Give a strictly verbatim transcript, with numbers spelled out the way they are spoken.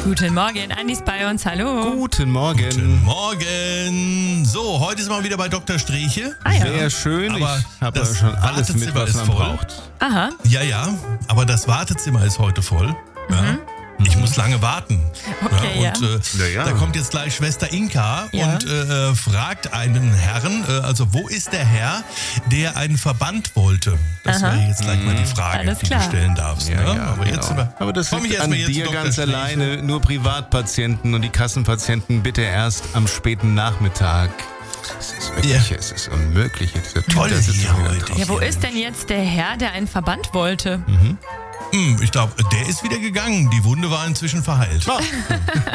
Guten Morgen, Andi ist bei uns, hallo. Guten Morgen. Guten Morgen. So, heute sind wir wieder bei Doktor Striche. Ah, ja. Sehr schön. Aber ich habe das schon alles mit, Wartezimmer was ist man voll. braucht. Aha, Ja, ja, aber das Wartezimmer ist heute voll. Ja. Ich muss lange warten. Okay, ja, und äh, Ja, ja. da kommt jetzt gleich Schwester Inka Ja. und äh, fragt einen Herrn, äh, also wo ist der Herr, der einen Verband wollte? Das Aha. wäre jetzt gleich mal die Frage, Alles die klar. du stellen darfst. Ja, ne? ja, aber, jetzt genau. über, Aber das komm ich liegt erst an mal jetzt zu dir Doktor ganz Striche. alleine. Nur Privatpatienten und die Kassenpatienten bitte erst am späten Nachmittag. Es ist wirklich, Ja. es ist unmöglich. Diese Toll Tüte sitzt hier schon wieder heute. drauf. ja, wo ist denn jetzt der Herr, der einen Verband wollte? Hm, ich glaube, der ist wieder gegangen. Die Wunde war inzwischen verheilt. Ah.